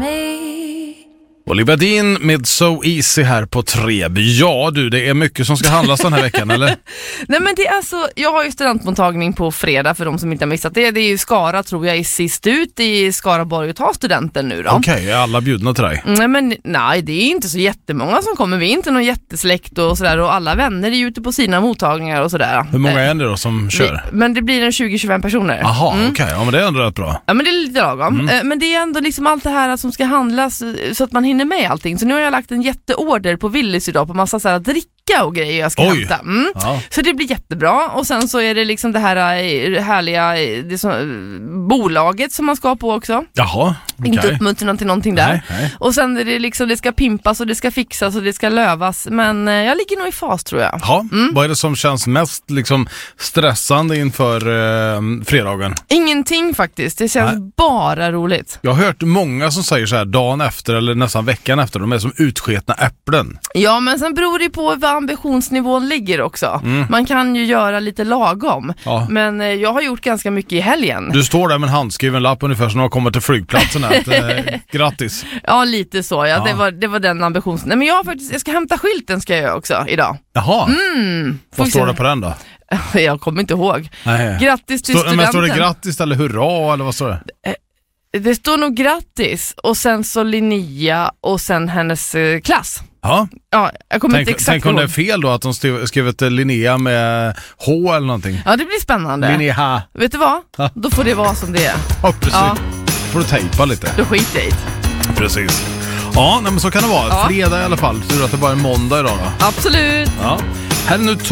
Oliver Dean med So Easy här på Treby. Ja du, det är mycket som ska handlas den här veckan, eller? Nej men det är alltså, jag har ju studentmottagning på fredag för de som inte har missat det. Det är ju Skara, tror jag, är sist ut i Skaraborg och tar studenten nu då. Okej, är alla bjudna till dig? Nej, det är inte så jättemånga som kommer. Vi är inte någon jättesläkt och sådär, och alla vänner är ute på sina mottagningar och sådär. Hur många är det då som kör? Men det blir en 20-25 personer. Jaha, okej. Ja, men det är ändå rätt bra. Ja, men det är lite lagom. Men det är ändå liksom allt det här som ska handlas så att man hinner med allting. Så nu har jag lagt en jätteorder på Willys idag på massa så här dricka och grejer jag ska hämta. Ja. Så det blir jättebra. Och sen så är det liksom det här härliga bolaget som man ska på också. Jaha, okej. Inte uppmuntra till någonting där. Nej. Och sen är det liksom, det ska pimpas och det ska fixas och det ska lövas. Men jag ligger nog i fas, tror jag. Ja, vad är det som känns mest liksom stressande inför fredagen? Ingenting faktiskt. Det känns bara roligt. Jag har hört många som säger så här dagen efter eller nästan veckan efter, de är som utsketna äpplen. Ja, men sen beror det på vad ambitionsnivån ligger också. Man kan ju göra lite lagom. Ja. Men jag har gjort ganska mycket i helgen. Du står där med en handskriven lapp ungefär som har kommit till flygplatsen här. Grattis. Ja, lite så. Ja. Det var den ambitionen. Nej, men jag ska hämta skylten ska jag göra också idag. Jaha. Vad står det på den då? Jag kommer inte ihåg. Nej. Grattis till studenten. Men står det grattis eller hurra eller vad står det? Det står nog grattis och sen så Linnea och sen hennes klass. Ja. Ja, jag kommer inte exakt ihåg. Tänk om det är fel då att de skrivit Linnea med H eller någonting. Ja, det blir spännande. Linnea. Vet du vad? Ja. Då får det vara som det är. Ja, precis. Ja. Får du tejpa lite. Då skiter jag i. Precis. Ja, men så kan det vara. Ja. Fredag i alla fall. Så att det bara är måndag idag då. Absolut. Ja. Här är nu